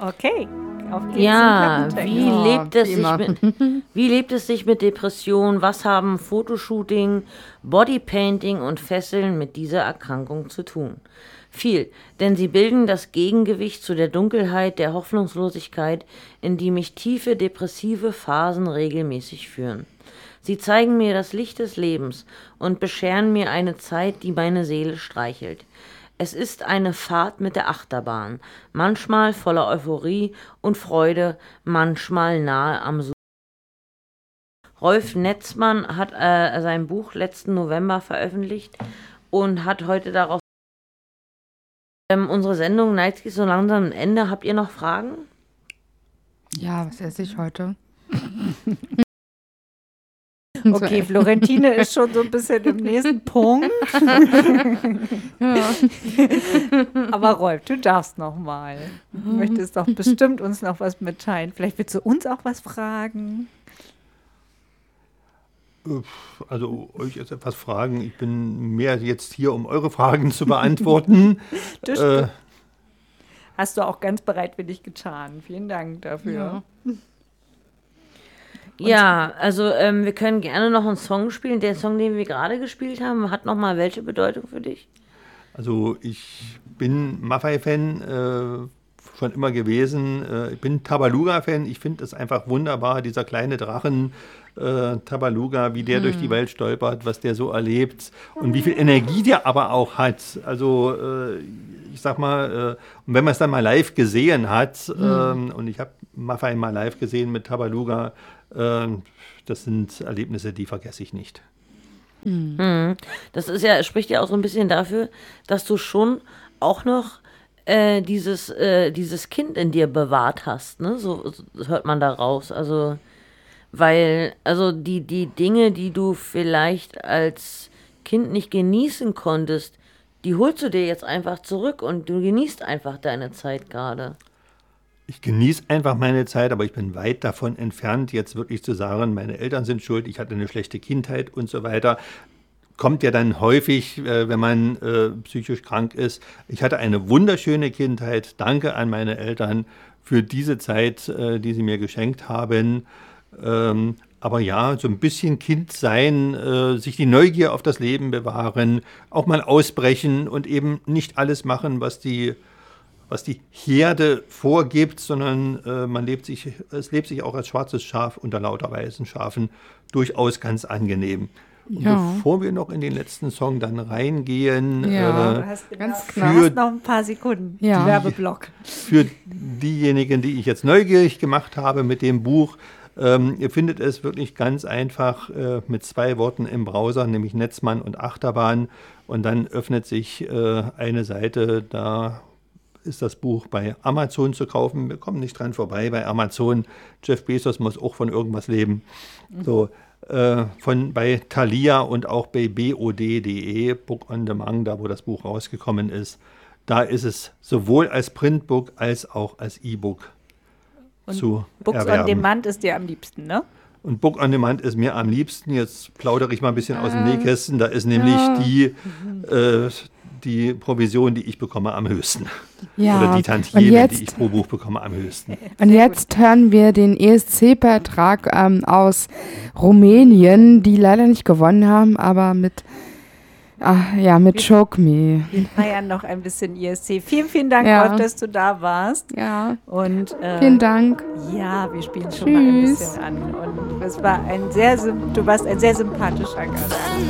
Okay, auf geht's Ja, zum Klappentext. wie lebt es sich mit Depression? Was haben Fotoshooting, Bodypainting und Fesseln mit dieser Erkrankung zu tun? Viel, denn sie bilden das Gegengewicht zu der Dunkelheit, der Hoffnungslosigkeit, in die mich tiefe depressive Phasen regelmäßig führen. Sie zeigen mir das Licht des Lebens und bescheren mir eine Zeit, die meine Seele streichelt. Es ist eine Fahrt mit der Achterbahn, manchmal voller Euphorie und Freude, manchmal nahe am Suizid. Rolf Netzmann hat sein Buch letzten November veröffentlicht und hat heute darauf. Unsere Sendung neigt sich so langsam am Ende. Habt ihr noch Fragen? Ja, was esse ich heute? Okay, Florentine ist schon so ein bisschen im nächsten Punkt. Aber Rolf, du darfst noch mal. Du möchtest doch bestimmt uns noch was mitteilen. Vielleicht willst du uns auch was fragen. Also euch jetzt etwas fragen. Ich bin mehr jetzt hier, um eure Fragen zu beantworten. Hast du auch ganz bereitwillig getan. Vielen Dank dafür. Ja, also wir können gerne noch einen Song spielen. Der Song, den wir gerade gespielt haben, hat noch mal welche Bedeutung für dich? Also ich bin Maffay-Fan schon immer gewesen. Ich bin Tabaluga-Fan. Ich finde es einfach wunderbar, dieser kleine Drachen Tabaluga, wie der durch die Welt stolpert, was der so erlebt und wie viel Energie der aber auch hat. Also ich sag mal, und wenn man es dann mal live gesehen hat, und ich habe Maffay mal live gesehen mit Tabaluga, das sind Erlebnisse, die vergesse ich nicht. Das ist ja, spricht ja auch so ein bisschen dafür, dass du schon auch noch dieses Kind in dir bewahrt hast, ne? So hört man da raus. Also, weil, also die Dinge, die du vielleicht als Kind nicht genießen konntest, die holst du dir jetzt einfach zurück und du genießt einfach deine Zeit gerade. Ich genieße einfach meine Zeit, aber ich bin weit davon entfernt, jetzt wirklich zu sagen, meine Eltern sind schuld, ich hatte eine schlechte Kindheit und so weiter. Kommt ja dann häufig, wenn man psychisch krank ist. Ich hatte eine wunderschöne Kindheit. Danke an meine Eltern für diese Zeit, die sie mir geschenkt haben. Aber ja, so ein bisschen Kind sein, sich die Neugier auf das Leben bewahren, auch mal ausbrechen und eben nicht alles machen, was die Herde vorgibt, sondern es lebt sich auch als schwarzes Schaf unter lauter weißen Schafen durchaus ganz angenehm. Und bevor wir noch in den letzten Song dann reingehen, Du hast noch ein paar Sekunden. Werbeblock. Für diejenigen, die ich jetzt neugierig gemacht habe mit dem Buch, ihr findet es wirklich ganz einfach mit 2 Worten im Browser, nämlich Netzmann und Achterbahn. Und dann öffnet sich eine Seite, da ist das Buch bei Amazon zu kaufen. Wir kommen nicht dran vorbei bei Amazon. Jeff Bezos muss auch von irgendwas leben. So, bei Thalia und auch bei bod.de, Book on Demand, da wo das Buch rausgekommen ist. Da ist es sowohl als Printbook als auch als E-Book zu Books erwerben. on Demand ist dir am liebsten, ne? Und Book on Demand ist mir am liebsten. Jetzt plaudere ich mal ein bisschen aus dem Nähkästchen. Da ist nämlich die Provision, die ich bekomme, am höchsten. Ja. Oder die Tantieme, die ich pro Buch bekomme, am höchsten. Und jetzt hören wir den ESC-Beitrag aus Rumänien, die leider nicht gewonnen haben, aber mit Choke Me. Wir feiern noch ein bisschen ESC. Vielen, vielen Dank, Rolf, dass du da warst. Ja. Und, vielen Dank. Ja, wir spielen schon mal ein bisschen an. Und du warst ein sehr sympathischer Gast.